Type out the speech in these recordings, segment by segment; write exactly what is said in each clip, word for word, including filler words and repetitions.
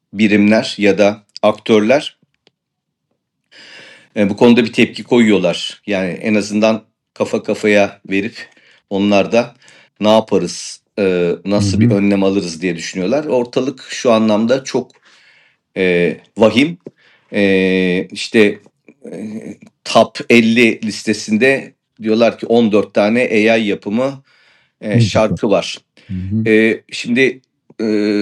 birimler ya da aktörler e, bu konuda bir tepki koyuyorlar. Yani en azından kafa kafaya verip onlar da ne yaparız, e, Hı nasıl bir hı. önlem alırız diye düşünüyorlar. Ortalık şu anlamda çok e, vahim. E, işte e, Top elli listesinde diyorlar ki on dört tane A I yapımı e, Müzik var. şarkı var. Hı hı. E, şimdi e,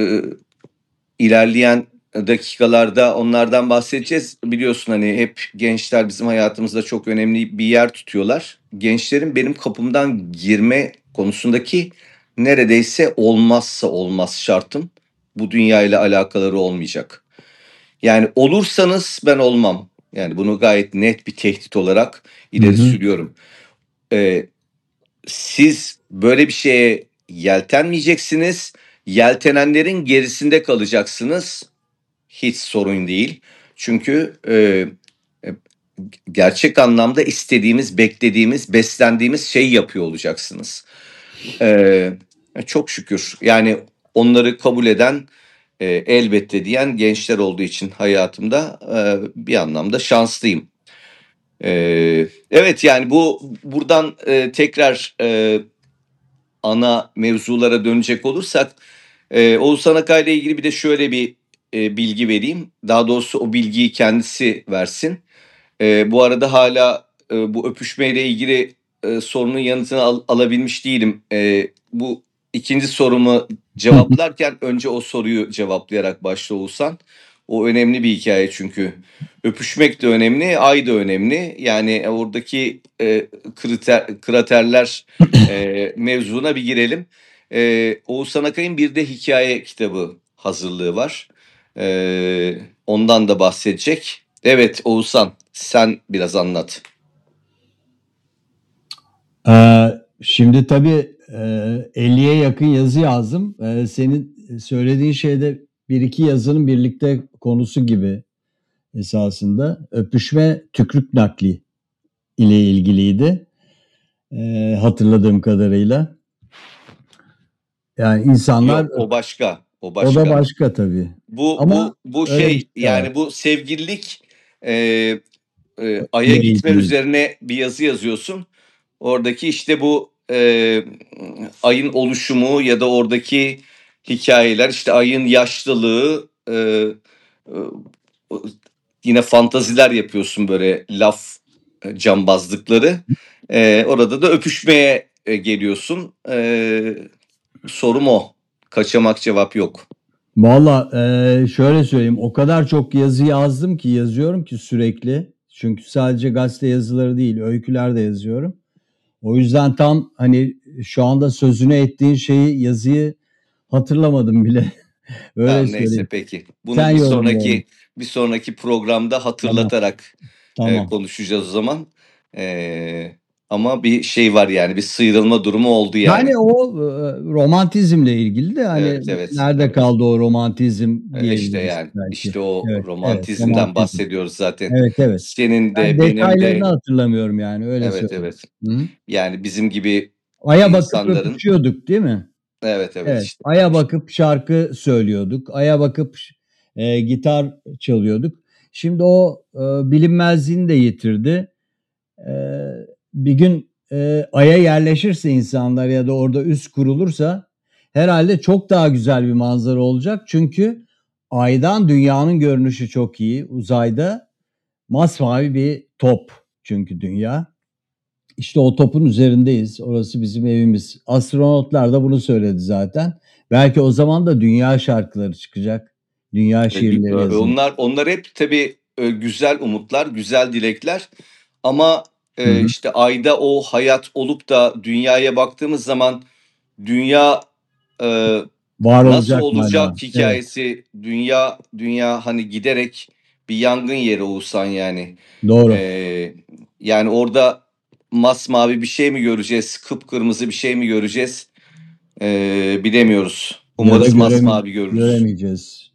ilerleyen dakikalarda onlardan bahsedeceğiz. Biliyorsun hani hep gençler bizim hayatımızda çok önemli bir yer tutuyorlar. Gençlerin benim kapımdan girme konusundaki neredeyse olmazsa olmaz şartım bu dünyayla alakaları olmayacak. Yani olursanız ben olmam. Yani bunu gayet net bir tehdit olarak Hı ileri hı. sürüyorum. Ee, Siz böyle bir şeye yeltenmeyeceksiniz. Yeltenenlerin gerisinde kalacaksınız. Hiç sorun değil. Çünkü e, e, gerçek anlamda istediğimiz, beklediğimiz, beslendiğimiz şeyi yapıyor olacaksınız. Ee, Çok şükür. Yani onları kabul eden, e, elbette diyen gençler olduğu için hayatımda e, bir anlamda şanslıyım. Ee, evet yani bu buradan e, tekrar e, ana mevzulara dönecek olursak e, Oğuzhan Akay ile ilgili bir de şöyle bir e, bilgi vereyim. Daha doğrusu o bilgiyi kendisi versin. E, bu arada hala e, bu öpüşmeyle ilgili e, sorunun yanıtını al- alabilmiş değilim. E, bu ikinci sorumu cevaplarken önce o soruyu cevaplayarak başla Oğuzhan. O önemli bir hikaye çünkü. Öpüşmek de önemli, ay da önemli. Yani oradaki e, kriter, kraterler e, mevzuna bir girelim. E, Oğuzhan Akay'ın bir de hikaye kitabı hazırlığı var. E, ondan da bahsedecek. Evet Oğuzhan, sen biraz anlat. Ee, şimdi tabii e, elliye yakın yazı yazdım. Ee, senin söylediğin şeyde bir iki yazının birlikte konusu gibi esasında. Öpüşme tükrük nakli ile ilgiliydi. Ee, hatırladığım kadarıyla. Yani insanlar Yok, o başka, o o da başka. başka tabii. Bu Ama bu bu öyle bir şey şey de var. yani bu sevgililik e, e, Ay'a Ile gitme ilgili. üzerine bir yazı yazıyorsun. Oradaki işte bu e, Ay'ın oluşumu ya da oradaki hikayeler işte Ay'ın yaşlılığı e, e, yine fantaziler yapıyorsun böyle laf e, cambazlıkları. E, orada da öpüşmeye e, geliyorsun. E, sorum o. Kaçamak cevap yok. Valla e, şöyle söyleyeyim, o kadar çok yazı yazdım ki yazıyorum ki sürekli. Çünkü sadece gazete yazıları değil, öyküler de yazıyorum. O yüzden tam hani şu anda sözünü ettiğin şeyi, yazıyı hatırlamadım bile. Öyle Tamam neyse söyleyeyim. peki. Sen Bunu bir yorumla onu. sonraki bir sonraki programda Tamam, hatırlatarak e, tamam. konuşacağız o zaman. E, ama bir şey var yani bir sıyrılma durumu oldu Yani yani. o e, romantizmle ilgili de hani Evet evet nerede evet. kaldı o romantizm E, işte diyebiliriz yani belki. işte o Evet, evet, romantizmden romantizm. bahsediyoruz zaten. Evet, evet. Senin Ben de benim detaylarını de hatırlamıyorum yani, öyle evet söyleyeyim. evet. Hı? Yani bizim gibi Ay'a bakıp insanların öpüşüyorduk değil mi? evet evet Evet. işte Ay'a işte. bakıp şarkı söylüyorduk. Ay'a bakıp e, gitar çalıyorduk. Şimdi o e, bilinmezliğini de yitirdi. E, Bir gün e, Ay'a yerleşirse insanlar ya da orada üs kurulursa herhalde çok daha güzel bir manzara olacak. Çünkü Ay'dan dünyanın görünüşü çok iyi. Uzayda masmavi bir top çünkü dünya. İşte o topun üzerindeyiz. Orası bizim evimiz. Astronotlar da bunu söyledi zaten. Belki o zaman da dünya şarkıları çıkacak. Dünya E, gü- şiirleri e, yazılacak. Onlar onlar hep tabii e, güzel umutlar, güzel dilekler. Ama Hı e, hı. işte ayda o hayat olup da dünyaya baktığımız zaman dünya e, Var nasıl olacak mı hala? olacak Evet. hikayesi, dünya dünya hani giderek bir yangın yeri olsan yani. Doğru. E, Yani orada masmavi bir şey mi göreceğiz, kıpkırmızı bir şey mi göreceğiz? E, bilemiyoruz. Ya da Umarız göreme masmavi görürüz. göremeyeceğiz.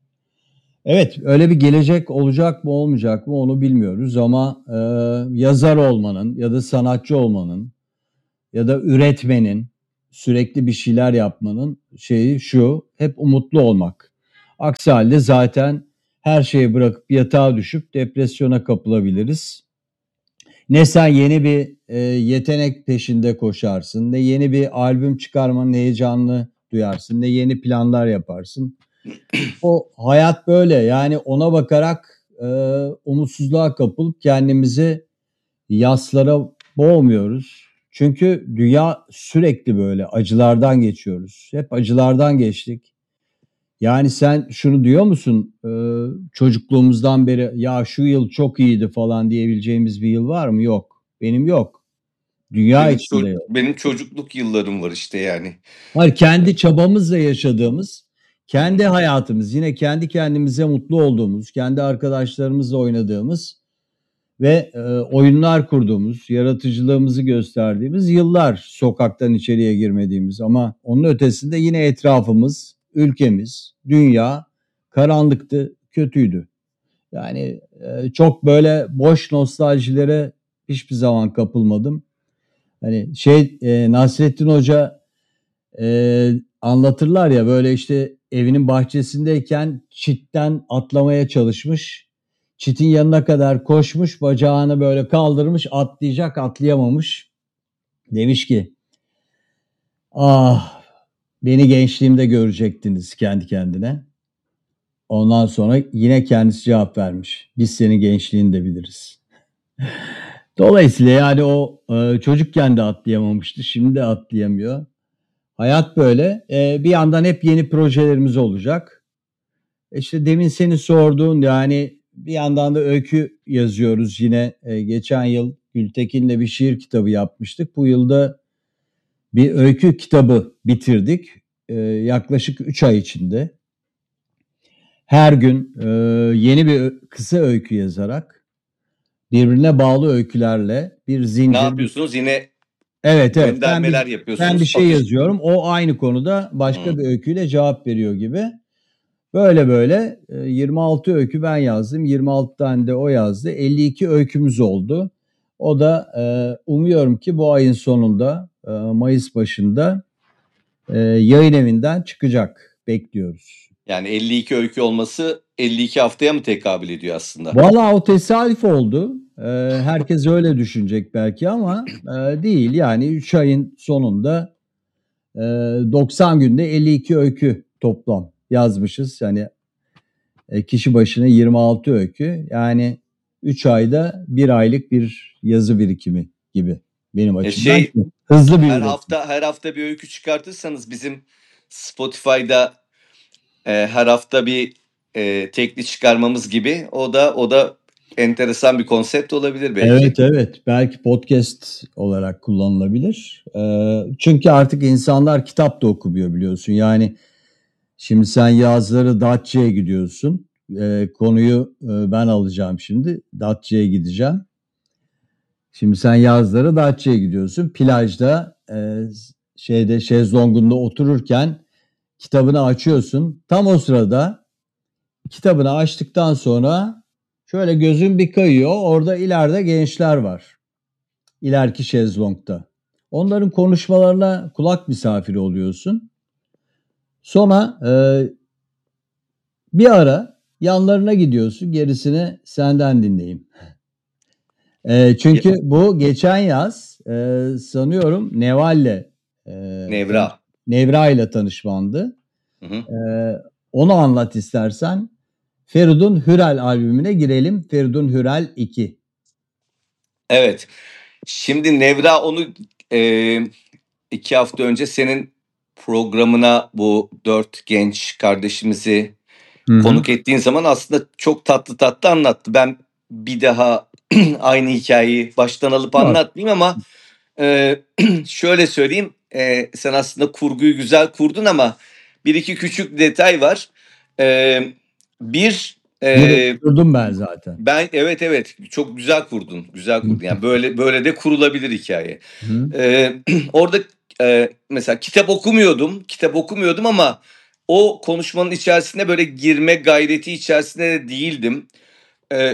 Evet, öyle bir gelecek olacak mı olmayacak mı onu bilmiyoruz ama e, yazar olmanın ya da sanatçı olmanın ya da üretmenin, sürekli bir şeyler yapmanın şeyi şu, hep umutlu olmak. Aksi halde zaten her şeyi bırakıp yatağa düşüp depresyona kapılabiliriz. Ne sen yeni bir e, yetenek peşinde koşarsın, ne yeni bir albüm çıkarmanın heyecanını duyarsın, ne yeni planlar yaparsın. O hayat böyle, yani ona bakarak e, umutsuzluğa kapılıp kendimizi yaslara boğmuyoruz. Çünkü dünya sürekli böyle acılardan geçiyoruz. Hep acılardan geçtik. Yani sen şunu diyor musun? E, çocukluğumuzdan beri ya şu yıl çok iyiydi falan diyebileceğimiz bir yıl var mı? Yok. Benim yok. Dünya Benim içinde ço- yok. benim çocukluk yıllarım var işte yani. Hayır, kendi çabamızla yaşadığımız, Hı hı. kendi hayatımız, yine kendi kendimize mutlu olduğumuz, kendi arkadaşlarımızla oynadığımız ve e, oyunlar kurduğumuz, yaratıcılığımızı gösterdiğimiz yıllar, sokaktan içeriye girmediğimiz, ama onun ötesinde yine etrafımız, ülkemiz, dünya karanlıktı, kötüydü. Yani e, çok böyle boş nostaljilere hiçbir zaman kapılmadım. Hani şey e, Nasrettin Hoca e, anlatırlar ya, böyle işte evinin bahçesindeyken çitten atlamaya çalışmış. Çitin yanına kadar koşmuş, bacağını böyle kaldırmış, atlayacak, atlayamamış. Demiş ki, ah, beni gençliğimde görecektiniz kendi kendine. Ondan sonra yine kendisi cevap vermiş. Biz seni gençliğinde biliriz. Dolayısıyla yani o e, çocukken de atlayamamıştı, şimdi de atlayamıyor. Hayat böyle. E, bir yandan hep yeni projelerimiz olacak. İşte demin seni sorduğun, yani bir yandan da öykü yazıyoruz yine. E, geçen yıl Gültekin'le bir şiir kitabı yapmıştık. Bu yılda bir öykü kitabı bitirdik. E, yaklaşık üç ay içinde. Her gün e, yeni bir ö- kısa öykü yazarak, birbirine bağlı öykülerle bir Ne zincir. yapıyorsunuz? Yine Evet, evet, ben bir göndermeler ben bir yapıyorsunuz. şey Akış. yazıyorum. O aynı konuda başka Hı. bir öyküyle cevap veriyor gibi. Böyle böyle e, yirmi altı öykü ben yazdım. yirmi altı tane de o yazdı. elli iki öykümüz oldu. O da e, umuyorum ki bu ayın sonunda, e, Mayıs başında e, yayın evinden çıkacak. Bekliyoruz. Yani elli iki öykü olması elli iki haftaya mı tekabül ediyor aslında? Vallahi o tesadüf oldu. E, herkes öyle düşünecek belki ama e, değil. Yani üç ayın sonunda e, doksan günde elli iki öykü toplam yazmışız. Yani E, kişi başına yirmi altı öykü. Yani üç ayda bir aylık bir yazı birikimi gibi benim E açımdan. şey Hızlı bir her üretim. hafta her hafta bir öykü çıkartırsanız bizim Spotify'da e, her hafta bir e, tekli çıkarmamız gibi o da o da enteresan bir konsept olabilir belki. Evet, evet, belki podcast olarak kullanılabilir. Ee, çünkü artık insanlar kitap da okumuyor, biliyorsun. Yani şimdi sen yazları Datça'ya gidiyorsun. Ee, konuyu e, ben alacağım şimdi. Datça'ya gideceğim. Şimdi sen yazları Datça'ya gidiyorsun. Plajda e, şeyde şezlongunda otururken kitabını açıyorsun. Tam o sırada kitabını açtıktan sonra şöyle gözün bir kayıyor. Orada ileride gençler var. İleriki şezlongda. Onların konuşmalarına kulak misafiri oluyorsun. Sonra e, bir ara yanlarına gidiyorsun. Gerisini senden dinleyeyim. E, Ya- çünkü bu geçen yaz e, sanıyorum Neval'le e, tanış- Nevra. Nevra ile tanışmandı. Hı hı. E, onu anlat istersen. Feridun Hürel albümüne girelim. Feridun Hürel iki. Evet. Şimdi Nevra onu e, iki hafta önce senin programına bu dört genç kardeşimizi Hı hı. konuk ettiğin zaman aslında çok tatlı tatlı anlattı. Ben bir daha aynı hikayeyi baştan alıp Yok. anlatmayayım ama e, şöyle söyleyeyim. E, sen aslında kurguyu güzel kurdun ama bir iki küçük detay var. E, bir Dur, e, durdum ben zaten. ben evet evet çok güzel kurdun. Güzel Hı kurdun. Yani böyle böyle de kurulabilir hikaye. hı. E, orada e, mesela kitap okumuyordum. Kitap okumuyordum ama o konuşmanın içerisine böyle girme gayreti içerisinde de değildim. E,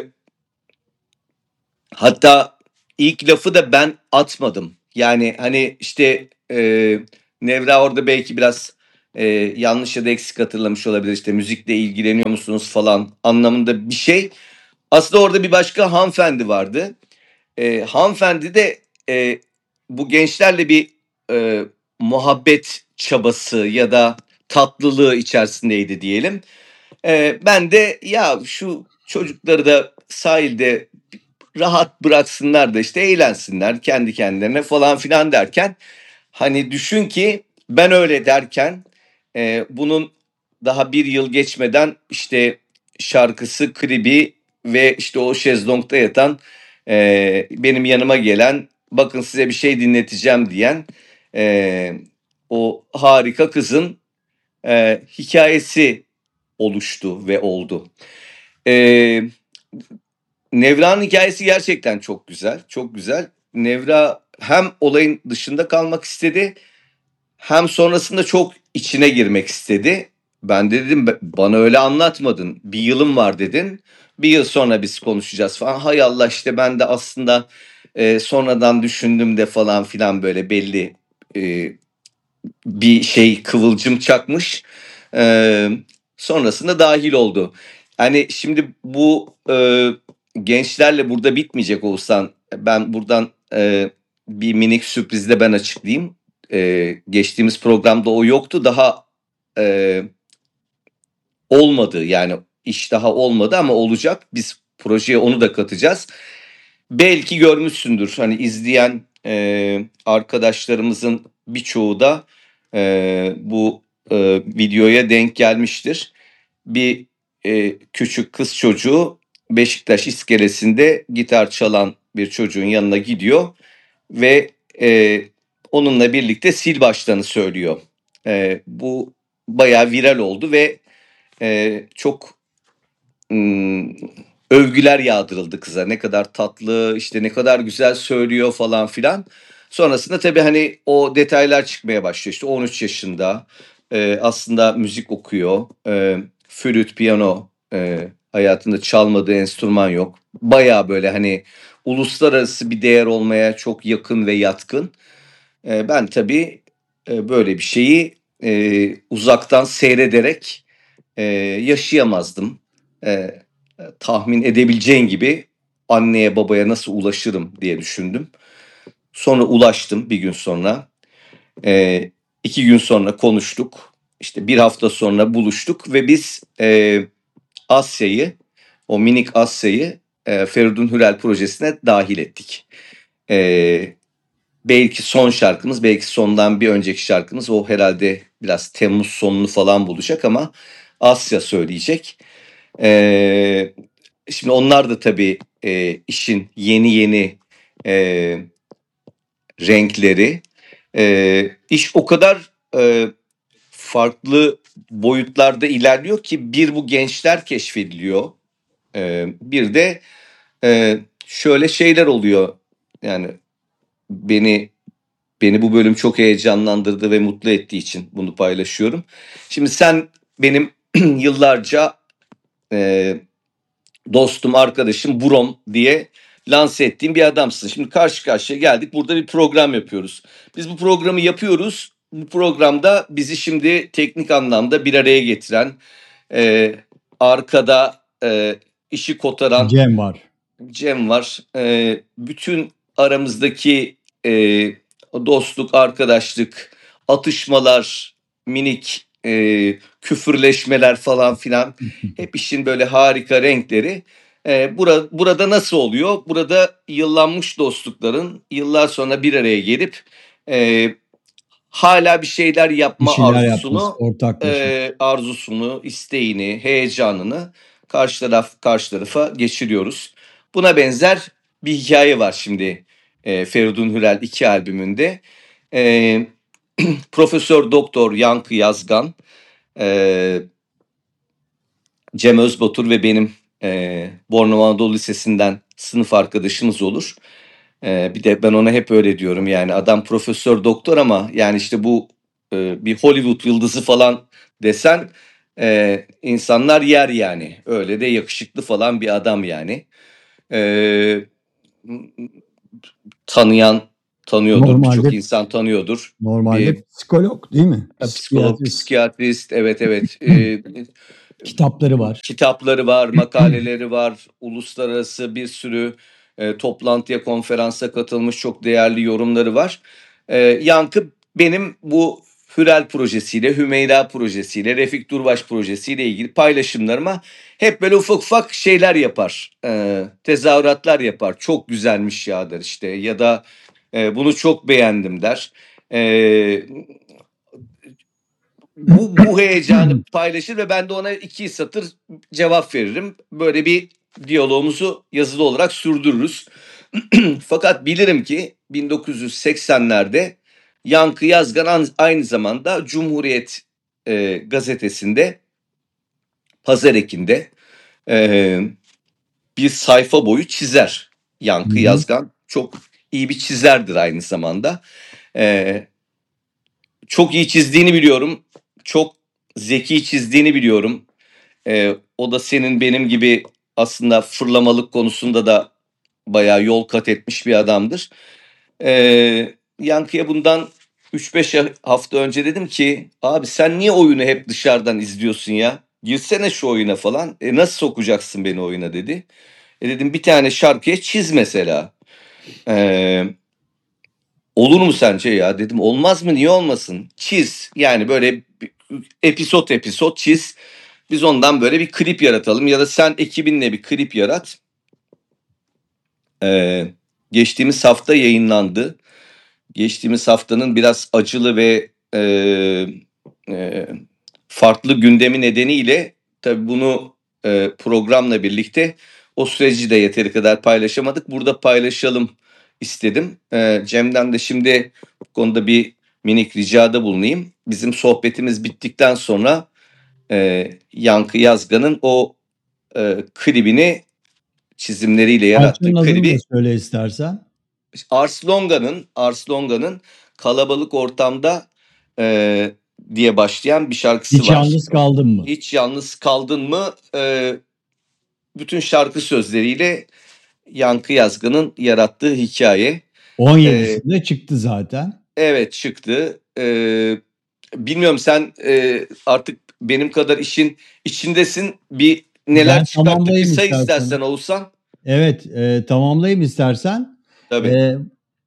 hatta ilk lafı da ben atmadım. Yani hani işte e, Nevra orada belki biraz e, yanlış ya da eksik hatırlamış olabilir. İşte müzikle ilgileniyor musunuz falan anlamında bir şey. Aslında orada bir başka hanımefendi vardı. E, hanımefendi de e, bu gençlerle bir e, muhabbet çabası ya da tatlılığı içerisindeydi diyelim. E, ben de ya şu çocukları da sahilde rahat bıraksınlar da işte eğlensinler kendi kendilerine falan filan derken hani düşün ki ben öyle derken e, bunun daha bir yıl geçmeden işte şarkısı, klibi ve işte o şezlongda yatan e, benim yanıma gelen bakın size bir şey dinleteceğim diyen e, o harika kızın e, hikayesi oluştu ve oldu. E, Nevra'nın hikayesi gerçekten çok güzel, çok güzel. Nevra hem olayın dışında kalmak istedi hem sonrasında çok içine girmek istedi. Ben de dedim bana öyle anlatmadın. Bir yılım var dedin. Bir yıl sonra biz konuşacağız falan. Hay Allah işte ben de aslında e, sonradan düşündüm de falan filan böyle belli e, bir şey kıvılcım çakmış. E, Sonrasında dahil oldu. Hani şimdi bu e, gençlerle burada bitmeyecek olsan ben buradan e, bir minik sürprizle ben açıklayayım. E, geçtiğimiz programda o yoktu. Daha e, olmadı yani iş daha olmadı ama olacak. Biz projeye onu da katacağız. Belki görmüşsündür hani izleyen e, arkadaşlarımızın birçoğu da e, bu e, videoya denk gelmiştir. Bir e, küçük kız çocuğu Beşiktaş iskelesinde gitar çalan bir çocuğun yanına gidiyor ve e, onunla birlikte sil baştanı söylüyor. E, bu bayağı viral oldu ve e, çok ım, övgüler yağdırıldı kıza. Ne kadar tatlı, işte ne kadar güzel söylüyor falan filan. Sonrasında tabii hani o detaylar çıkmaya başlıyor. İşte on üç yaşında e, aslında müzik okuyor. E, flüt, piyano e, hayatında çalmadığı enstrüman yok. Bayağı böyle hani uluslararası bir değer olmaya çok yakın ve yatkın. E, ben tabii e, böyle bir şeyi e, uzaktan seyrederek e, yaşayamazdım. E, Tahmin edebileceğin gibi anneye babaya nasıl ulaşırım diye düşündüm. Sonra ulaştım bir gün sonra. E, iki gün sonra konuştuk. İşte bir hafta sonra buluştuk ve biz e, Asya'yı, o minik Asya'yı e, Feridun Hürel projesine dahil ettik. E, Belki son şarkımız, belki sondan bir önceki şarkımız o herhalde biraz Temmuz sonunu falan bulacak ama Asya söyleyecek. Ee, Şimdi onlar da tabii e, işin yeni yeni e, renkleri. E, iş o kadar e, farklı boyutlarda ilerliyor ki bir bu gençler keşfediliyor. E, bir de e, şöyle şeyler oluyor. Yani beni beni bu bölüm çok heyecanlandırdı ve mutlu ettiği için bunu paylaşıyorum. Şimdi sen benim yıllarca e, dostum, arkadaşım, Burom diye lanse ettiğim bir adamsın. Şimdi karşı karşıya geldik. Burada bir program yapıyoruz. Biz bu programı yapıyoruz. Bu programda bizi şimdi teknik anlamda bir araya getiren, e, arkada e, işi kotaran Cem var. Cem var. E, bütün aramızdaki e, dostluk, arkadaşlık, atışmalar, minik e, küfürleşmeler falan filan hep işin böyle harika renkleri. E, bura, burada nasıl oluyor? Burada yıllanmış dostlukların yıllar sonra bir araya gelip e, hala bir şeyler Bir yapma şeyler yapması, arzusunu, ortaklaşa. e, arzusunu, isteğini, heyecanını karşı taraf karşı tarafa geçiriyoruz. Buna benzer bir hikaye var şimdi e, Feridun Hürel iki albümünde. E, Profesör Doktor Yankı Yazgan, e, Cem Özbatur ve benim e, Bornova Anadolu Lisesi'nden sınıf arkadaşımız olur. E, bir de ben ona hep öyle diyorum yani adam profesör doktor ama yani işte bu e, bir Hollywood yıldızı falan desen e, insanlar yer yani. Öyle de yakışıklı falan bir adam yani. E, Tanıyan tanıyordur. Birçok Normalde insan tanıyordur. normalde Bir psikolog değil mi? psikolog, Psikiyatrist. psikiyatrist, evet evet. Ee, Kitapları var. kitapları var, makaleleri var, uluslararası bir sürü e, toplantıya, konferansa katılmış çok değerli yorumları var. E, Yankı benim bu Hürel projesiyle, Hümeyra projesiyle, Refik Durbaş projesiyle ilgili paylaşımlarıma hep böyle ufak ufak şeyler yapar, e, tezahüratlar yapar. Çok güzelmiş ya der işte, ya da e, bunu çok beğendim der. E, bu bu heyecanı paylaşır ve ben de ona iki satır cevap veririm. Böyle bir diyalogumuzu yazılı olarak sürdürürüz. Fakat bilirim ki bin dokuz yüz seksenlerde Yankı Yazgan aynı zamanda Cumhuriyet e, gazetesinde Pazar Eki'nde e, bir sayfa boyu çizer. Hı Yankı hı. Yazgan çok iyi bir çizerdir aynı zamanda. E, çok iyi çizdiğini biliyorum. Çok zeki çizdiğini biliyorum. Ee, o da senin benim gibi aslında fırlamalık konusunda da bayağı yol kat etmiş bir adamdır. Ee, Yankı'ya bundan üç beş hafta önce dedim ki abi sen niye oyunu hep dışarıdan izliyorsun ya? Girsene şu oyuna falan. E nasıl sokacaksın beni oyuna dedi. E dedim bir tane şarkıya çiz mesela. Ee, olur mu sence ya dedim. Olmaz mı, niye olmasın? Çiz yani böyle episod episod çiz. Biz ondan böyle bir klip yaratalım ya da sen ekibinle bir klip yarat. Ee, geçtiğimiz hafta yayınlandı. Geçtiğimiz haftanın biraz acılı ve e, e, farklı gündemi nedeniyle tabii bunu e, programla birlikte o süreci de yeteri kadar paylaşamadık. Burada paylaşalım istedim. E, Cem'den de şimdi bu konuda bir minik ricada bulunayım. Bizim sohbetimiz bittikten sonra e, Yankı Yazgan'ın o e, klibini, çizimleriyle Parçanın yarattığı adını da klibi söyle istersen. Ars Longa'nın Ars Longa'nın Kalabalık Ortamda e, diye başlayan bir şarkısı Hiç var. yalnız kaldın mı? Hiç yalnız kaldın mı? E, bütün şarkı sözleriyle Yankı Yazgan'ın yarattığı hikaye. on E, yedisinde çıktı zaten. evet çıktı. E, bilmiyorum sen e, artık benim kadar işin içindesin. Bir neler Ben çıkarttı bir tamamlayayım say istersen. istersen Oğuzhan. Evet, e, tamamlayayım istersen. Tabii. E,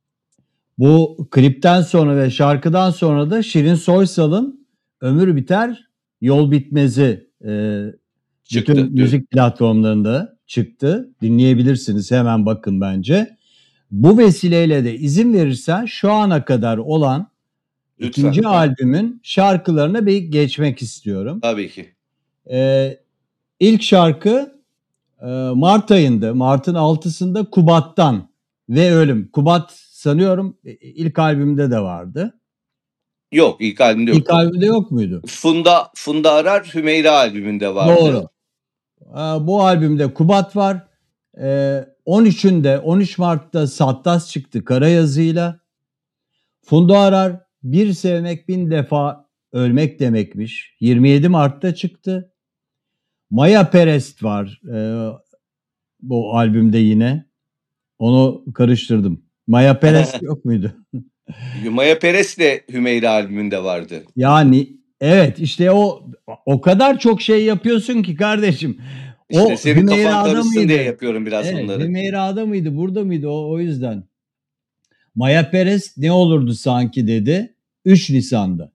bu klipten sonra ve şarkıdan sonra da Şirin Soysal'ın Ömür Biter Yol Bitmez'i e, bütün Çıktı dün. müzik platformlarında çıktı. Dinleyebilirsiniz, hemen bakın bence. Bu vesileyle de izin verirsen şu ana kadar olan Lütfen ikinci lütfen. albümün şarkılarına bir geçmek istiyorum. Tabii ki. Ee, ilk şarkı e, Mart ayında, Mart'ın altısında Kubat'tan ve Ölüm. Kubat sanıyorum e, ilk albümde de vardı. Yok, ilk albümde İlk yoktu. albümde yok muydu? Funda Funda Arar Hümeyra albümünde vardı. Doğru. Ee, bu albümde Kubat var. Ee, on üçünde on üç Mart'ta Sattas çıktı Karayazı'yla. Funda Arar Bir Sevmek Bin Defa Ölmek demekmiş. yirmi yedi Mart'ta çıktı. Maya Perest var e, bu albümde yine. Onu karıştırdım. Maya Perest yok muydu? Maya Perez de Hümeyra albümünde vardı. Yani evet, işte o o kadar çok şey yapıyorsun ki kardeşim. İşte O senin kafan Hümeyra'da karışsın diye mıydı? yapıyorum biraz Evet, bunları. Hümeyra'da mıydı? Burada mıydı? O, o yüzden. Maya Perez ne olurdu sanki dedi. üç Nisan'da.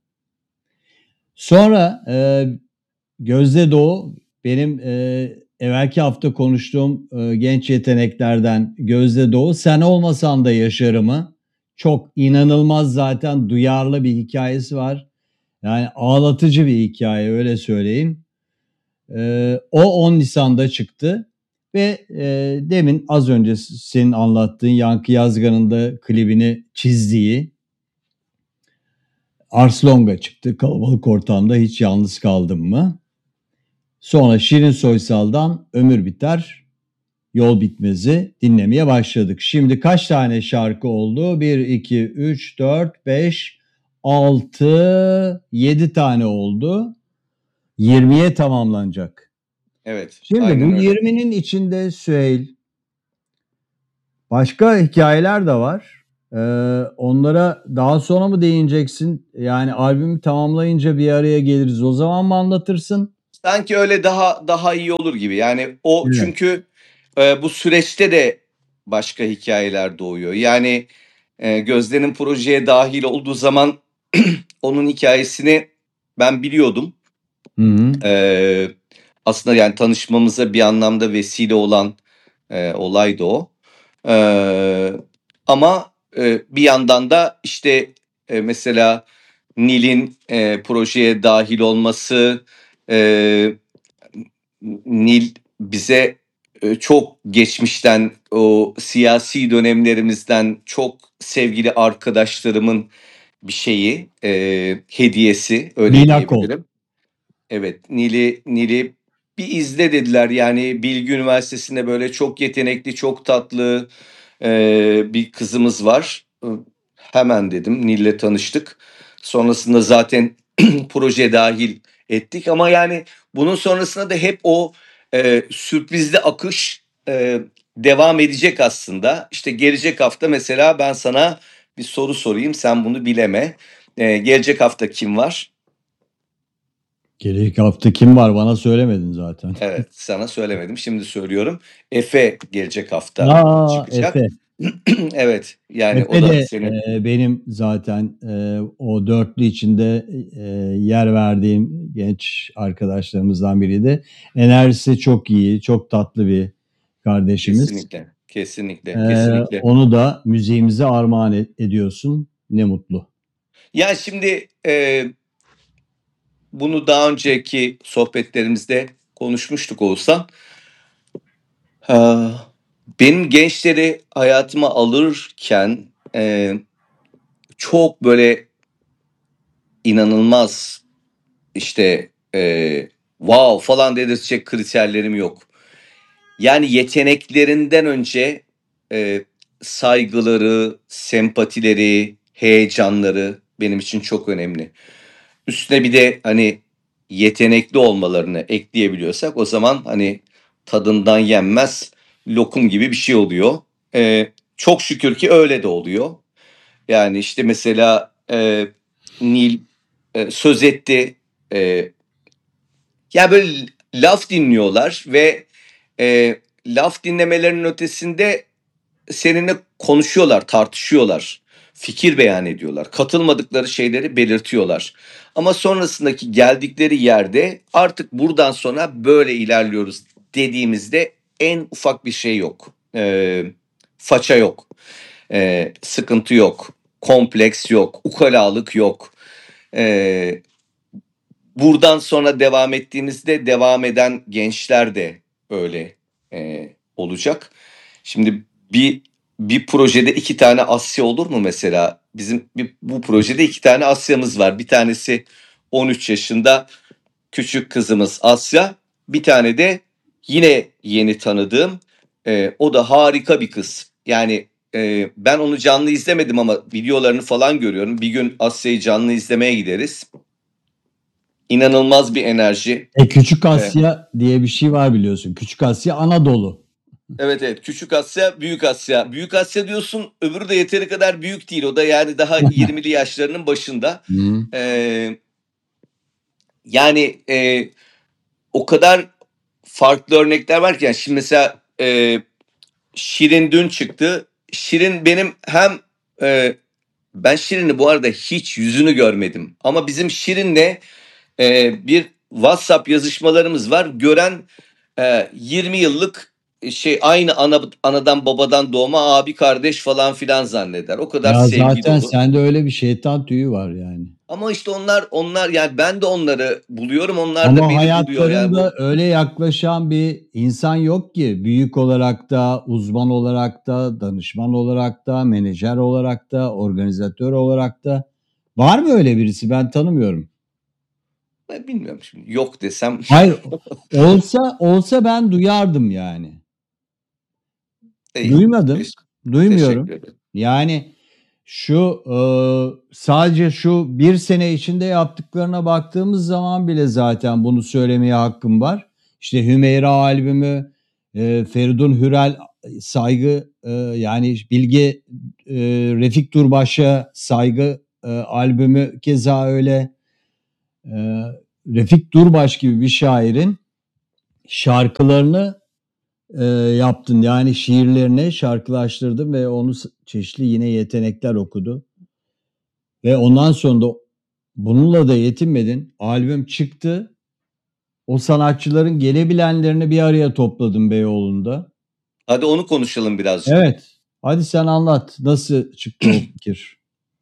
Sonra e, Gözde Doğu, benim e, evvelki hafta konuştuğum e, genç yeteneklerden Gözde Doğu, Sen Olmasan da Yaşarım'ı, çok inanılmaz, zaten duyarlı bir hikayesi var. Yani ağlatıcı bir hikaye, öyle söyleyeyim. E, o on Nisan'da çıktı ve e, demin az önce senin anlattığın Yankı Yazgan'ın da klibini çizdiği Ars Longa çıktı. Kalabalık Ortamda Hiç Yalnız Kaldım mı? Sonra Şirin Soysal'dan Ömür Biter Yol Bitmez'i dinlemeye başladık. Şimdi kaç tane şarkı oldu? bir, iki, üç, dört, beş, altı, yedi tane oldu. yirmiye tamamlanacak. Evet, Şimdi aynen bu öyle. yirminin içinde Süheyl, başka hikayeler de var. Eee, onlara daha sonra mı değineceksin? Yani albümü tamamlayınca bir araya geliriz. O zaman mı anlatırsın? Sanki öyle daha daha iyi olur gibi. Yani o Evet. çünkü e, bu süreçte de başka hikayeler doğuyor. Yani e, Gözde'nin projeye dahil olduğu zaman onun hikayesini ben biliyordum. Hı hı. E, Aslında yani tanışmamıza bir anlamda vesile olan e, olaydı o. E, Ama e, bir yandan da işte e, mesela Nil'in e, projeye dahil olması, e, Nil bize e, çok geçmişten, o siyasi dönemlerimizden çok sevgili arkadaşlarımın bir şeyi, e, hediyesi öyle Nil Akol. diyebilirim. Evet, Nil'i Nil'i bir izle dediler. Yani Bilgi Üniversitesi'nde böyle çok yetenekli, çok tatlı e, bir kızımız var. Hemen dedim, Nil'le tanıştık. Sonrasında zaten proje dahil ettik. Ama yani bunun sonrasında da hep o e, sürprizli akış e, devam edecek aslında. İşte gelecek hafta mesela ben sana bir soru sorayım, sen bunu bileme. E, gelecek hafta kim var? Gelecek hafta kim var? Bana söylemedin zaten. Evet, sana söylemedim. Şimdi söylüyorum. Efe gelecek hafta Aa, çıkacak. Efe. Evet, yani o Efe da de senin e, benim zaten e, o dörtlü içinde e, yer verdiğim genç arkadaşlarımızdan biriydi. Enerjisi çok iyi, çok tatlı bir kardeşimiz. kesinlikle, E, kesinlikle, kesinlikle. onu da müziğimize armağan e- ediyorsun. Ne mutlu. Ya şimdi e, bunu daha önceki sohbetlerimizde konuşmuştuk olsa. Benim gençleri hayatıma alırken e, çok böyle inanılmaz işte e, wow falan dedirtecek kriterlerim yok. Yani yeteneklerinden önce e, saygıları, sempatileri, heyecanları benim için çok önemli. Üstüne bir de hani yetenekli olmalarını ekleyebiliyorsak o zaman hani tadından yenmez lokum gibi bir şey oluyor. E, çok şükür ki öyle de oluyor. Yani işte mesela e, Nil e, söz etti. E, Ya böyle laf dinliyorlar ve e, laf dinlemelerinin ötesinde seninle konuşuyorlar, tartışıyorlar, fikir beyan ediyorlar, katılmadıkları şeyleri belirtiyorlar. Ama sonrasındaki geldikleri yerde artık buradan sonra böyle ilerliyoruz dediğimizde en ufak bir şey yok. E, faça yok, e, sıkıntı yok, kompleks yok, ukalalık yok. E, Buradan sonra devam ettiğimizde devam eden gençler de öyle e, olacak. Şimdi bir bir projede iki tane Asya olur mu mesela? Bizim bir, bu projede iki tane Asya'mız var. Bir tanesi on üç yaşında küçük kızımız Asya. Bir tane de yine yeni tanıdığım e, o da harika bir kız. Yani e, ben onu canlı izlemedim ama videolarını falan görüyorum. Bir gün Asya'yı canlı izlemeye gideriz. İnanılmaz bir enerji. E, Küçük Evet. Asya diye bir şey var biliyorsun. Küçük Asya Anadolu. Evet evet, Küçük Asya, Büyük Asya. Büyük Asya diyorsun, öbürü de yeteri kadar büyük değil. O da yani daha yirmili yaşlarının başında. Hı. Ee, Yani e, o kadar farklı örnekler var ki. Yani şimdi mesela e, Şirin dün çıktı. Şirin benim hem e, ben Şirin'i bu arada hiç yüzünü görmedim. Ama bizim Şirin'le e, bir WhatsApp yazışmalarımız var. Gören e, yirmi yıllık şey aynı ana, anadan babadan doğma abi kardeş falan filan zanneder. O kadar Ya sevgi zaten dolu. sende öyle bir şeytan tüyü var yani. Ama işte onlar onlar yani ben de onları buluyorum. Onlar da Ama beni buluyor. Yani hayatlarında bu öyle yaklaşan bir insan yok ki. Büyük olarak da, uzman olarak da, danışman olarak da, menajer olarak da, organizatör olarak da. Var mı öyle birisi? Ben tanımıyorum. ben bilmiyorum şimdi. Yok desem Hayır, olsa olsa ben duyardım yani. iyi. Duymadım, Teş- teşekkür duymuyorum. ederim. Yani şu e, sadece şu bir sene içinde yaptıklarına baktığımız zaman bile zaten bunu söylemeye hakkım var. İşte Hümeyra albümü, e, Feridun Hürel saygı e, yani Bilge e, Refik Durbaş'a saygı e, albümü keza öyle. E, Refik Durbaş gibi bir şairin şarkılarını e, yaptın. Yani şiirlerini şarkılaştırdın ve onu çeşitli yine yetenekler okudu. Ve ondan sonra da bununla da yetinmedin. Albüm çıktı. O sanatçıların gelebilenlerini bir araya topladın Beyoğlu'nda. Hadi onu konuşalım birazcık. Evet. Hadi sen anlat. Nasıl çıktı o fikir?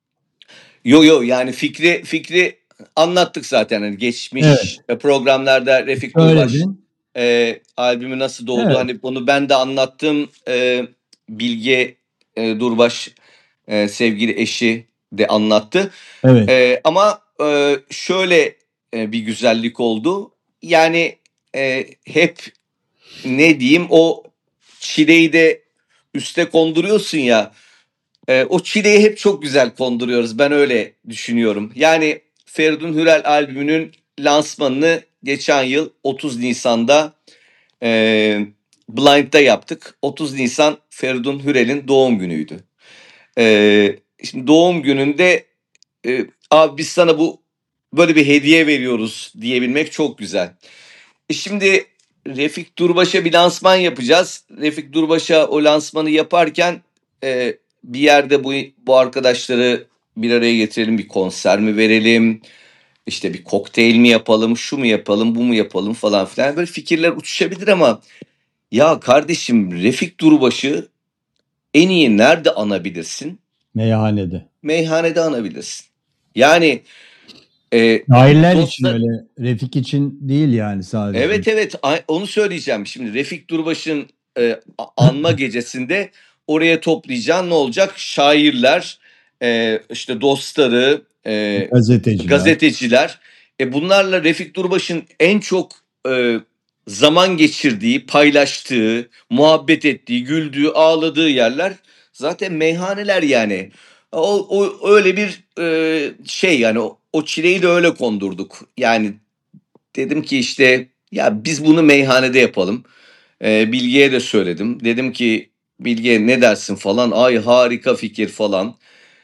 Yo yo yani fikri fikri anlattık zaten. Hani geçmiş Evet. programlarda Refik Durbaş Söyledin. e, albümü nasıl doğdu? Evet. Hani bunu ben de anlattım. E, Bilge e, Durbaş e, sevgili eşi de anlattı. Evet. E, ama e, şöyle e, bir güzellik oldu. Yani e, hep ne diyeyim o çileyi de üste konduruyorsun ya. E, o çileyi hep çok güzel konduruyoruz. Ben öyle düşünüyorum. Yani Feridun Hürel albümünün lansmanını geçen yıl otuz Nisan'da e, Blind'da yaptık. otuz Nisan Feridun Hürel'in doğum günüydü. E, şimdi doğum gününde e, abi biz sana bu böyle bir hediye veriyoruz diyebilmek çok güzel. E şimdi Refik Durbaş'a bir lansman yapacağız. Refik Durbaş'a o lansmanı yaparken e, bir yerde bu bu arkadaşları bir araya getirelim, bir konser mi verelim, işte bir kokteyl mi yapalım, şu mu yapalım, bu mu yapalım falan filan. Böyle fikirler uçuşabilir ama ya kardeşim Refik Durbaş'ı en iyi nerede anabilirsin? Meyhanede. Meyhanede anabilirsin. Yani e, Şairler için dostlar. öyle. Refik için değil yani sadece. Evet evet a- onu söyleyeceğim. Şimdi Refik Durbaş'ın e, a- anma gecesinde oraya toplayacağın ne olacak? Şairler, e, işte dostları, e, Gazeteciler. gazeteciler. E, bunlarla Refik Durbaş'ın en çok e, zaman geçirdiği, paylaştığı, muhabbet ettiği, güldüğü, ağladığı yerler zaten meyhaneler yani. O, o öyle bir e, şey yani o, o çileyi de öyle kondurduk. Yani dedim ki işte ya biz bunu meyhanede yapalım. Ee, Bilge'ye de söyledim. Dedim ki Bilge ne dersin falan. Ay harika fikir falan.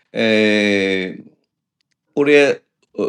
Ee, oraya e,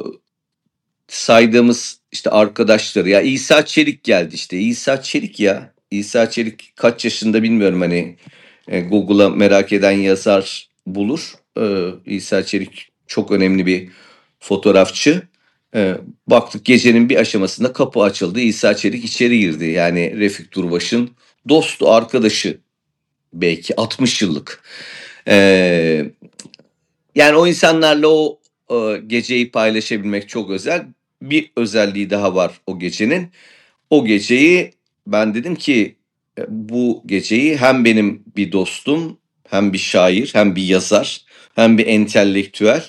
saydığımız işte arkadaşları ya İsa Çelik geldi işte. İsa Çelik ya. İsa Çelik kaç yaşında bilmiyorum hani e, Google'a merak eden yazar bulur. Ee, İsa Çelik çok önemli bir fotoğrafçı. Ee, baktık gecenin bir aşamasında kapı açıldı. İsa Çelik içeri girdi. Yani Refik Durbaş'ın dostu, arkadaşı belki altmış yıllık. Ee, yani o insanlarla o e, geceyi paylaşabilmek çok özel. Bir özelliği daha var o gecenin. O geceyi ben dedim ki e, bu geceyi hem benim bir dostum, hem bir şair, hem bir yazar, hem bir entelektüel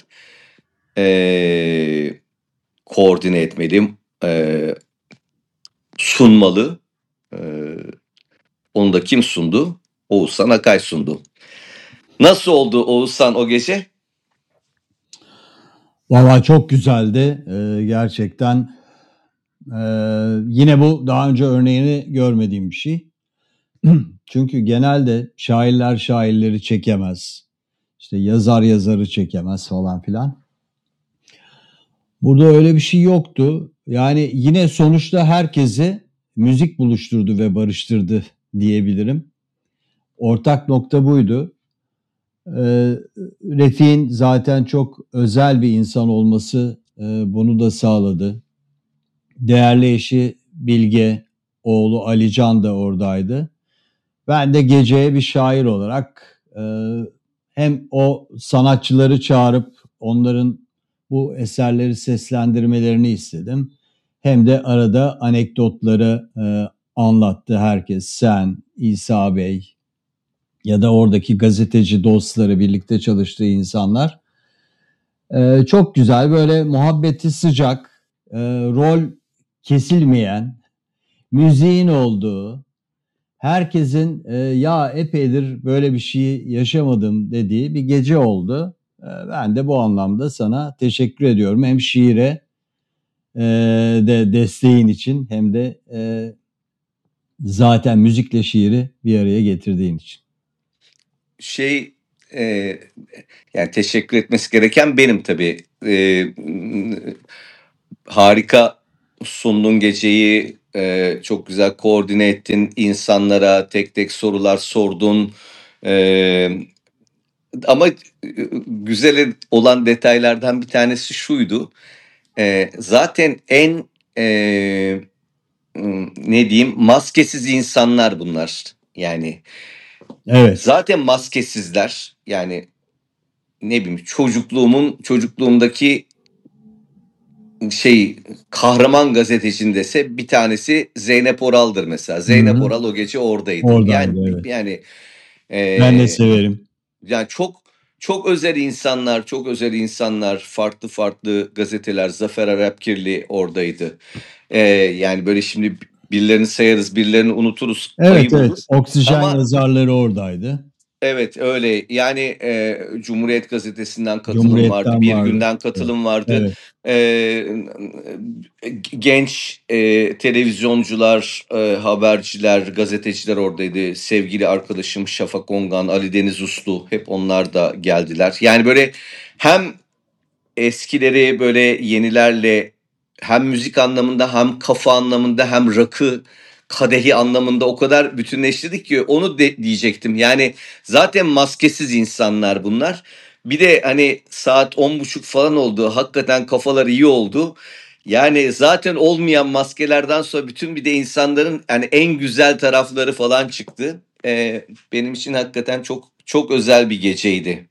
e, koordine etmeli, e, sunmalı. E, onu da kim sundu? Oğuzhan Akay sundu. Nasıl oldu Oğuzhan o gece? Valla çok güzeldi. Ee, gerçekten. Ee, yine bu daha önce örneğini görmediğim bir şey. Çünkü genelde şairler şairleri çekemez. İşte yazar yazarı çekemez falan filan. Burada öyle bir şey yoktu. Yani yine sonuçta herkesi müzik buluşturdu ve barıştırdı diyebilirim. Ortak nokta buydu. Ee, Refik'in zaten çok özel bir insan olması e, bunu da sağladı. Değerli eşi Bilge, oğlu Alican da oradaydı. Ben de geceye bir şair olarak e, hem o sanatçıları çağırıp onların bu eserleri seslendirmelerini istedim. Hem de arada anekdotları e, anlattı herkes. Sen, İsa Bey ya da oradaki gazeteci dostları, birlikte çalıştığı insanlar. E, çok güzel böyle muhabbeti sıcak, e, rol kesilmeyen, müziğin olduğu, herkesin e, ya epeydir böyle bir şey yaşamadım dediği bir gece oldu. E, ben de bu anlamda sana teşekkür ediyorum. Hem şiire e, de desteğin için hem de e, Zaten müzikle şiiri bir araya getirdiğin için. Şey e, yani teşekkür etmesi gereken benim tabii. E, harika sundun geceyi, e, çok güzel koordine ettin insanlara, tek tek sorular sordun. E, ama e, güzel olan detaylardan bir tanesi şuydu. E, zaten en e, ne diyeyim, maskesiz insanlar bunlar. Yani Evet. zaten maskesizler. Yani ne bileyim, çocukluğumun çocukluğumdaki şey kahraman gazetecin dese bir tanesi Zeynep Oral'dır mesela. Hı Zeynep hı. Oral o gece oradaydı. Yani Oradaydı, evet. yani Ben de eee, severim. yani çok çok özel insanlar, çok özel insanlar, farklı farklı gazeteler. Zafer Arapkirli oradaydı. Eee, yani böyle şimdi birilerini sayarız, birilerini unuturuz, Evet, ayıp olur. evet. Oksijen Ama yazarları oradaydı. evet öyle. Yani e, Cumhuriyet Gazetesi'nden katılım vardı, Cumhuriyet'ten Bir vardı. Gün'den Evet. katılım vardı. Evet. E, genç e, televizyoncular, e, haberciler, gazeteciler oradaydı. Sevgili arkadaşım Şafak Ongan, Ali Deniz Uslu, hep onlar da geldiler. Yani böyle hem eskileri böyle yenilerle, hem müzik anlamında hem kafa anlamında hem rakı kadehi anlamında o kadar bütünleştirdik ki onu de, diyecektim. Yani zaten maskesiz insanlar bunlar. Bir de hani saat on buçuk falan oldu. Hakikaten kafalar iyi oldu. Yani zaten olmayan maskelerden sonra bütün bir de insanların yani en güzel tarafları falan çıktı. Ee, benim için hakikaten çok çok özel bir geceydi.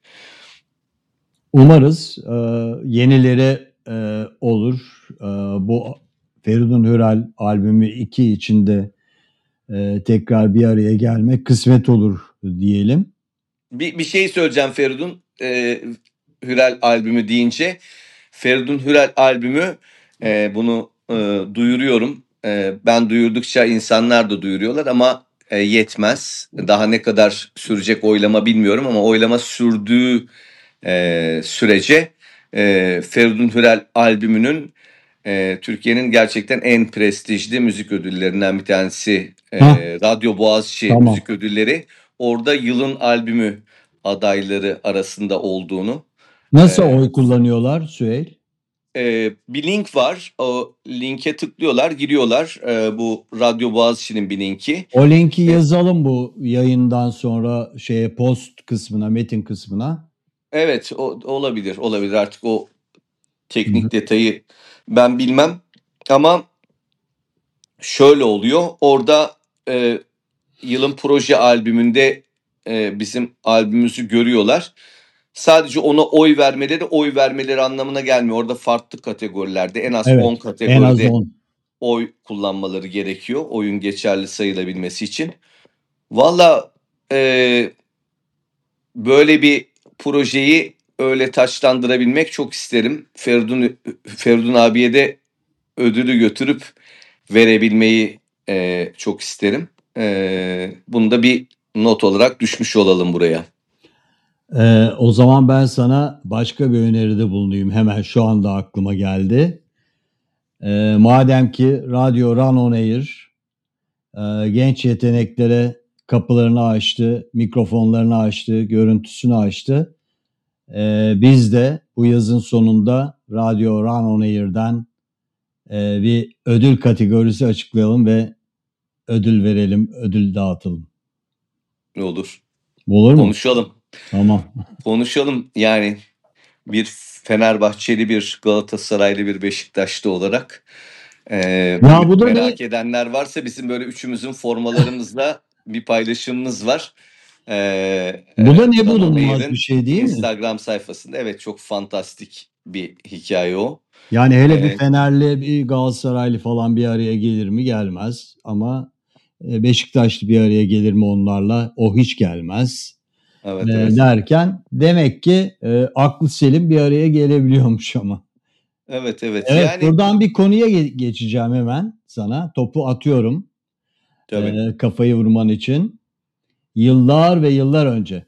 Umarız e, yenileri e, olur. E, bu Feridun Hürel albümü iki içinde e, tekrar bir araya gelmek kısmet olur diyelim. Bir, bir şey söyleyeceğim Feridun. Ee, Hürel albümü deyince. Feridun Hürel albümü, e, bunu e, duyuruyorum. E, ben duyurdukça insanlar da duyuruyorlar ama e, yetmez. Daha ne kadar sürecek oylama bilmiyorum ama oylama sürdüğü e, sürece e, Feridun Hürel albümünün e, Türkiye'nin gerçekten en prestijli müzik ödüllerinden bir tanesi, e, Hah, Radyo Boğaziçi tamam. Müzik Ödülleri. Orada yılın albümü adayları arasında olduğunu. Nasıl E, oy kullanıyorlar Süheyl? e, bir link var. O linke tıklıyorlar, giriyorlar. E, bu Radyo Boğaziçi'nin bir linki. O linki E, yazalım bu yayından sonra şeye post kısmına, metin kısmına. evet, o, olabilir, olabilir. Artık o Hı hı. teknik detayı ben bilmem. Ama şöyle oluyor. Orada e, yılın proje albümünde e, bizim albümümüzü görüyorlar. Sadece ona oy vermeleri, oy vermeleri anlamına gelmiyor. Orada farklı kategorilerde, en az Evet, on en az kategoride on. oy kullanmaları gerekiyor. Oyun geçerli sayılabilmesi için. Valla e, böyle bir projeyi öyle taçlandırabilmek çok isterim. Feridun, Feridun abiye de ödülü götürüp verebilmeyi e, çok isterim. E, bunu da bir not olarak düşmüş olalım buraya. Ee, o zaman ben sana başka bir öneride bulunayım. Hemen şu anda aklıma geldi. Ee, madem ki Radyo Run On Air e, genç yeteneklere kapılarını açtı, mikrofonlarını açtı, görüntüsünü açtı. Ee, biz de bu yazın sonunda Radyo Run On Air'den e, bir ödül kategorisi açıklayalım ve ödül verelim, ödül dağıtalım. Ne olur. Olur mu? Konuşalım. Tamam. Konuşalım. Yani bir Fenerbahçeli, bir Galatasaraylı, bir Beşiktaşlı olarak e, Ya m- bu da ne? merak edenler varsa bizim böyle üçümüzün formalarımızla bir paylaşımımız var. E, Bu da e, ne Danon bulunmaz bir Air'in şey değil mi? Instagram sayfasında. Evet, çok fantastik bir hikaye o. Yani hele bir E, Fenerli, bir Galatasaraylı falan bir araya gelir mi? Gelmez. Ama e, Beşiktaşlı bir araya gelir mi onlarla? O hiç gelmez. E, evet evet. derken demek ki e, aklı selim bir araya gelebiliyormuş ama. Evet evet. Evet, Yani buradan bir konuya ge- geçeceğim hemen sana. Topu atıyorum e, tabii. kafayı vurman için. Yıllar ve yıllar önce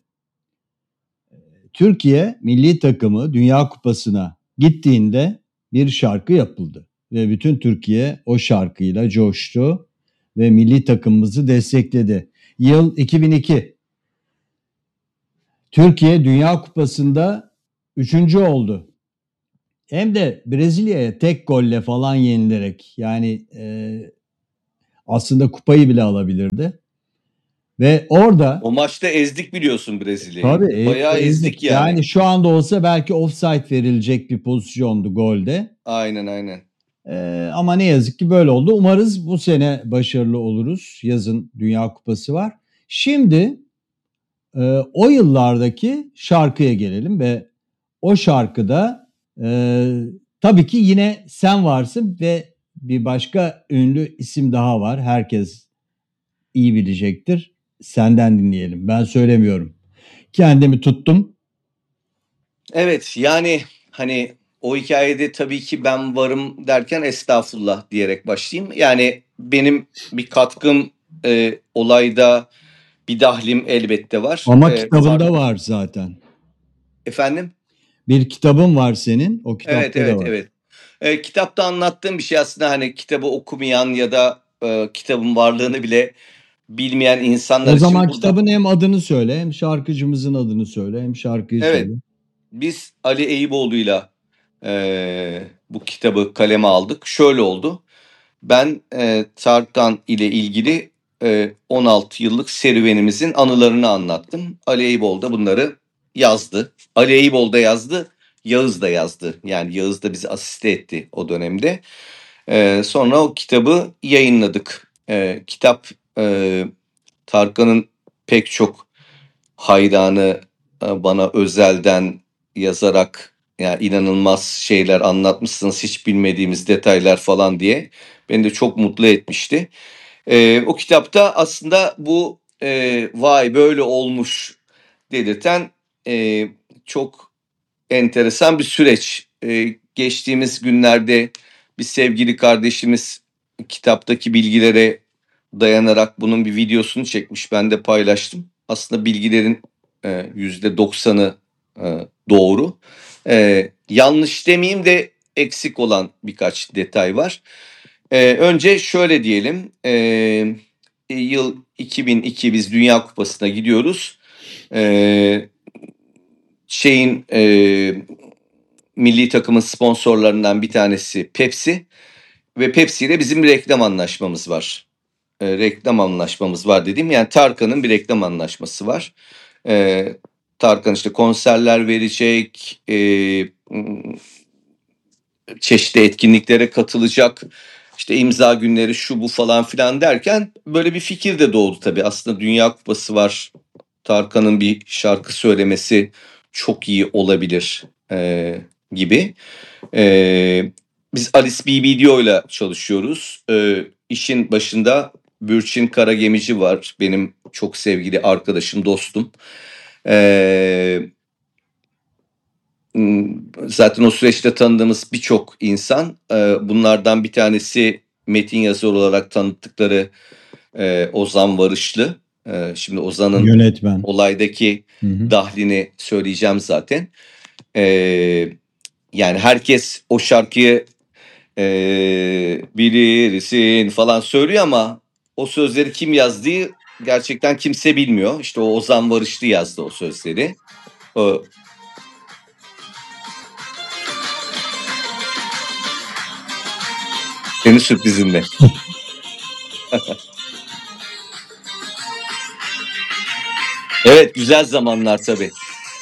Türkiye milli takımı Dünya Kupası'na gittiğinde bir şarkı yapıldı ve bütün Türkiye o şarkıyla coştu ve milli takımımızı destekledi. Yıl iki bin iki. Türkiye Dünya Kupası'nda üçüncü oldu. Hem de Brezilya'ya tek golle falan yenilerek, yani e, aslında kupayı bile alabilirdi. Ve orada O maçta ezdik biliyorsun Brezilya'yı. tabii e, Bayağı ezdik ezdik. yani. Yani şu anda olsa belki offside verilecek bir pozisyondu golde. Aynen aynen. Ee, ama ne yazık ki böyle oldu. Umarız bu sene başarılı oluruz. Yazın Dünya Kupası var. Şimdi e, o yıllardaki şarkıya gelelim ve o şarkıda e, tabii ki yine sen varsın ve bir başka ünlü isim daha var. Herkes iyi bilecektir. Senden dinleyelim. Ben söylemiyorum. Kendimi tuttum. Evet yani hani o hikayede tabii ki ben varım derken estağfurullah diyerek başlayayım. Yani benim bir katkım e, olayda bir dahlim elbette var. Ama E, kitabında fark- var zaten. Efendim? Bir kitabın var senin. O Evet kitapta da evet var. evet. E, kitapta anlattığım bir şey aslında hani kitabı okumayan ya da e, kitabın varlığını bile bilmeyen insanlar O için zaman burada. kitabın hem adını söyle, hem şarkıcımızın adını söyle, hem şarkıyı söyle. Evet, biz Ali Eyüboğlu'yla e, bu kitabı kaleme aldık. Şöyle oldu. Ben e, Tarkan ile ilgili e, on altı yıllık serüvenimizin anılarını anlattım. Ali Eyüboğlu da bunları yazdı. Ali Eyüboğlu da yazdı, Yağız da yazdı. Yani Yağız da bizi asiste etti o dönemde. E, sonra o kitabı yayınladık. E, kitap e, Tarkan'ın pek çok hayranı e, bana özelden yazarak yani inanılmaz şeyler anlatmışsınız hiç bilmediğimiz detaylar falan diye beni de çok mutlu etmişti. E, o kitapta aslında bu e, vay böyle olmuş dedirten e, çok enteresan bir süreç. E, geçtiğimiz günlerde bir sevgili kardeşimiz kitaptaki bilgilere dayanarak bunun bir videosunu çekmiş. Ben de paylaştım. Aslında bilgilerin e, yüzde doksanı e, doğru. E, yanlış demeyeyim de eksik olan birkaç detay var. E, önce şöyle diyelim. E, yıl iki bin iki biz Dünya Kupası'na gidiyoruz. E, şeyin e, milli takımın sponsorlarından bir tanesi Pepsi ve Pepsi ile bizim bir reklam anlaşmamız var. E, reklam anlaşmamız var dediğim yani Tarkan'ın bir reklam anlaşması var. E, Tarkan işte konserler verecek, e, çeşitli etkinliklere katılacak, işte imza günleri şu bu falan filan derken böyle bir fikir de doğdu tabii. Aslında Dünya Kupası var, Tarkan'ın bir şarkı söylemesi çok iyi olabilir e, gibi. E, biz Alice B B D O ile çalışıyoruz. E, işin başında Bürçin Karagemici var. Benim çok sevgili arkadaşım, dostum. E, zaten o süreçte tanıdığımız birçok insan. E, bunlardan bir tanesi metin yazar olarak tanıttıkları e, Ozan Varışlı. E, şimdi Ozan'ın Yönetmen. olaydaki Hı hı. dahlini söyleyeceğim zaten. E, yani herkes o şarkıyı e, bilirsin falan söylüyor ama o sözleri kim yazdığı gerçekten kimse bilmiyor. İşte o Ozan Barışlı yazdı o sözleri. O, senin sürprizinle. Evet, güzel zamanlar tabii.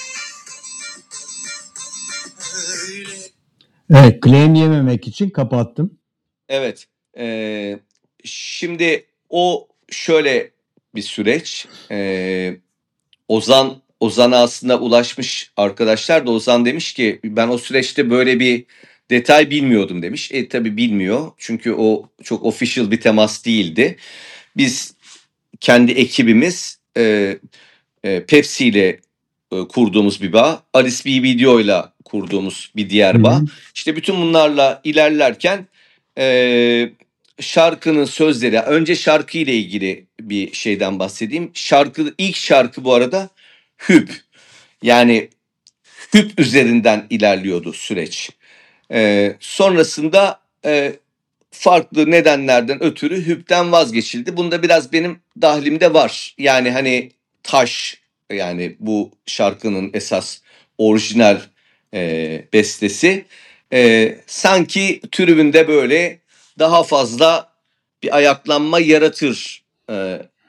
Evet, claim yememek için kapattım. Evet. E, şimdi o şöyle bir süreç. E, Ozan Ozan'a aslında ulaşmış arkadaşlar da Ozan demiş ki ben o süreçte böyle bir detay bilmiyordum demiş. E tabii bilmiyor çünkü o çok official bir temas değildi. Biz kendi ekibimiz e, e, Pepsi ile e, kurduğumuz bir bağ, Alice B B D O ile kurduğumuz bir Hı diğer bağ. hı. İşte bütün bunlarla ilerlerken e, şarkının sözleri, önce şarkı ile ilgili bir şeyden bahsedeyim. Şarkı ilk şarkı bu arada Hüp. Yani Hüp üzerinden ilerliyordu süreç. E, sonrasında e, farklı nedenlerden ötürü hüpten vazgeçildi. Bunda biraz benim dahlimde var. Yani hani taş, yani bu şarkının esas orijinal e, bestesi e, sanki tribünde böyle daha fazla bir ayaklanma yaratır e,